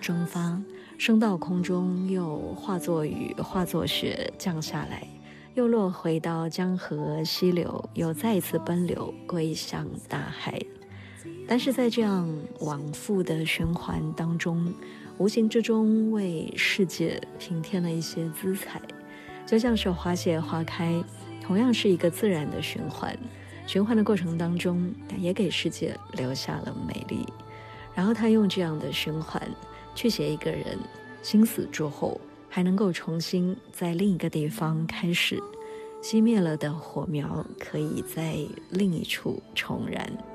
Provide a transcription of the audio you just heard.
蒸发，升到空中，又化作雨，化作雪降下来，又落回到江河溪流，又再一次奔流归向大海。但是在这样往复的循环当中，无形之中为世界平添了一些姿彩，就像是花谢花开，同样是一个自然的循环。循环的过程当中，也给世界留下了美丽。然后他用这样的循环去写一个人心死之后还能够重新在另一个地方开始，熄灭了的火苗可以在另一处重燃。